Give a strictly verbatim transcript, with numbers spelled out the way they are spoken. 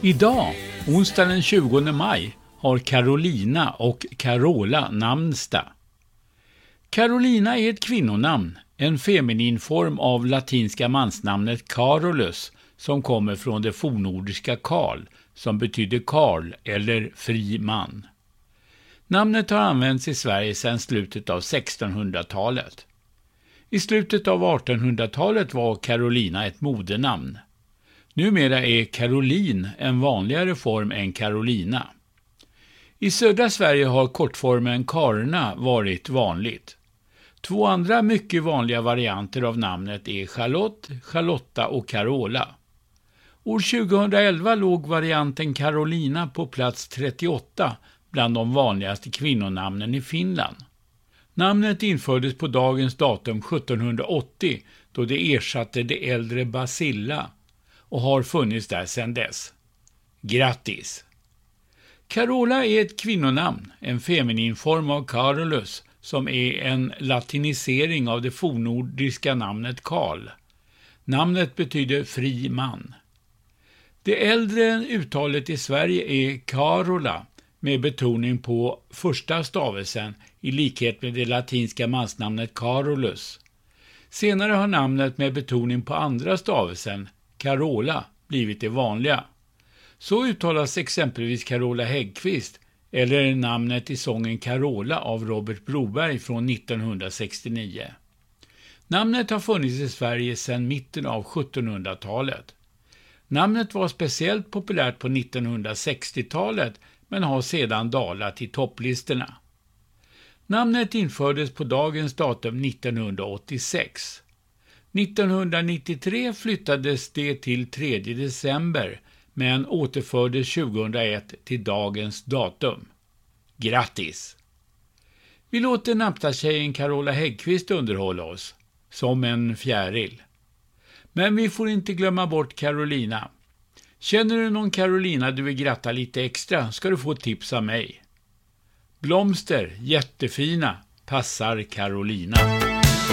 Idag, onsdag den tjugonde maj, har Carolina och Carola namnsdag. Carolina är ett kvinnonamn, en feminin form av latinska mansnamnet Carolus som kommer från det fornnordiska Karl, som betyder Karl eller fri man. Namnet har använts i Sverige sedan slutet av sextonhundratalet. I slutet av artonhundratalet var Carolina ett modenamn. Numera är Caroline en vanligare form än Carolina. I södra Sverige har kortformen Karna varit vanligt. Två andra mycket vanliga varianter av namnet är Charlotte, Charlotta och Carola. År tjugohundraelva låg varianten Carolina på plats trettioåtta bland de vanligaste kvinnonamnen i Finland. Namnet infördes på dagens datum sjuttonhundraåttio då det ersatte det äldre Basilla och har funnits där sedan dess. Grattis! Carola är ett kvinnonamn, en feminin form av Carolus som är en latinisering av det fornnordiska namnet Karl. Namnet betyder fri man. Det äldre uttalet i Sverige är Carola med betoning på första stavelsen i likhet med det latinska mansnamnet Carolus. Senare har namnet med betoning på andra stavelsen, Carola, blivit det vanliga. Så uttalas exempelvis Carola Häggkvist eller namnet i sången Carola av Robert Broberg från nittonhundrasextionio. Namnet har funnits i Sverige sedan mitten av sjuttonhundratalet. Namnet var speciellt populärt på nittonhundrasextiotalet men har sedan dalat i topplistorna. Namnet infördes på dagens datum nittonhundraåttiosex. nittonhundranittiotre flyttades det till tredje december men återfördes tjugohundraett till dagens datum. Grattis! Vi låter namnsdagstjejen Carola Häggkvist underhålla oss, som en fjäril. Men vi får inte glömma bort Carolina. Känner du någon Carolina du vill gratta lite extra ska du få ett tips av mig. Blomster, jättefina, passar Carolina.